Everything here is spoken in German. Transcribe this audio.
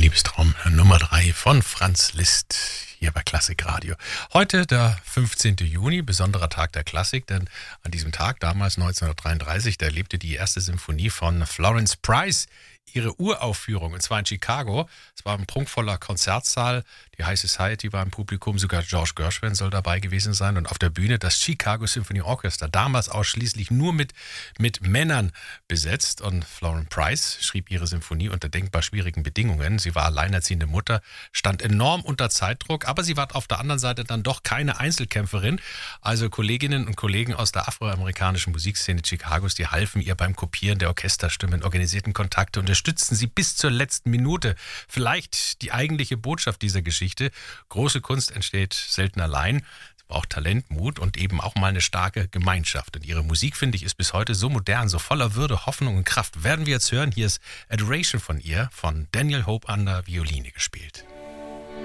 Liebestraum Nummer 3 von Franz Liszt hier bei Klassikradio. Heute der 15. Juni, besonderer Tag der Klassik, denn an diesem Tag, damals 1933, da erlebte die erste Symphonie von Florence Price ihre Uraufführung, und zwar in Chicago. Es war ein prunkvoller Konzertsaal, die High Society war im Publikum, sogar George Gershwin soll dabei gewesen sein, und auf der Bühne das Chicago Symphony Orchestra, damals ausschließlich nur mit Männern besetzt, und Florence Price schrieb ihre Symphonie unter denkbar schwierigen Bedingungen. Sie war alleinerziehende Mutter, stand enorm unter Zeitdruck, aber sie war auf der anderen Seite dann doch keine Einzelkämpferin. Also Kolleginnen und Kollegen aus der afroamerikanischen Musikszene Chicagos, die halfen ihr beim Kopieren der Orchesterstimmen, organisierten Kontakte, unterstützten sie bis zur letzten Minute. Vielleicht die eigentliche Botschaft dieser Geschichte: große Kunst entsteht selten allein. Es braucht Talent, Mut und eben auch mal eine starke Gemeinschaft. Und ihre Musik, finde ich, ist bis heute so modern, so voller Würde, Hoffnung und Kraft. Werden wir jetzt hören. Hier ist Adoration von ihr, von Daniel Hope an der Violine gespielt.